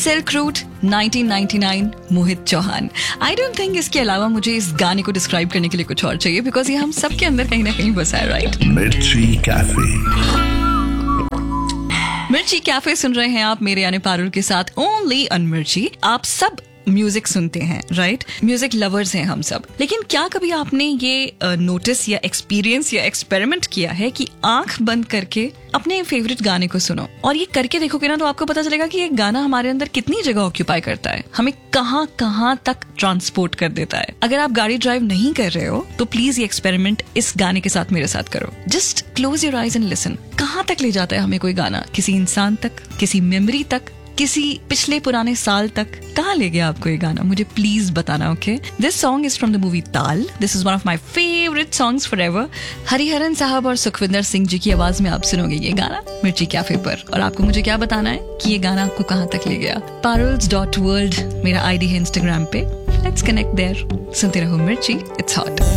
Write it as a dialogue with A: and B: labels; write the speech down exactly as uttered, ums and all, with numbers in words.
A: Silk route nineteen ninety nine, Mohit Chauhan. I don't think इसके अलावा मुझे इस गाने को डिस्क्राइब करने के लिए कुछ और चाहिए, बिकॉज ये हम सबके अंदर कहीं ना कहीं बसा है, राइट?
B: मिर्ची कैफे।
A: मिर्ची कैफे सुन रहे हैं आप मेरे यानी पारुल के साथ, ओनली ऑन मिर्ची। आप सब म्यूजिक सुनते हैं, राइट? म्यूजिक लवर्स हैं हम सब, लेकिन क्या कभी आपने ये नोटिस या एक्सपीरियंस या एक्सपेरिमेंट किया है कि आंख बंद करके अपने फेवरेट गाने को सुनो, और ये करके देखोगे ना तो आपको पता चलेगा कि ये गाना हमारे अंदर कितनी जगह ऑक्यूपाई करता है, हमें कहाँ कहाँ तक ट्रांसपोर्ट कर देता है। अगर आप गाड़ी ड्राइव नहीं कर रहे हो तो प्लीज ये एक्सपेरिमेंट इस गाने के साथ मेरे साथ करो। Just close your eyes and listen. कहाँ तक ले जाता है हमें कोई गाना, किसी इंसान तक, किसी मेमोरी तक, किसी पिछले पुराने साल तक, कहाँ ले गया आपको ये गाना? मुझे प्लीज बताना, okay? This song is from the movie ताल। This is one of my favourite songs forever. Hariharan साहब और सुखविंदर सिंह जी की आवाज में आप सुनोगे ये गाना मिर्ची कैफे पर, और आपको मुझे क्या बताना है कि ये गाना आपको कहाँ तक ले गया। पारुल्स डॉट वर्ल्ड मेरा आईडी है इंस्टाग्राम पे। Let's connect there. सुनते रहो मिर्ची, इट्स हॉट।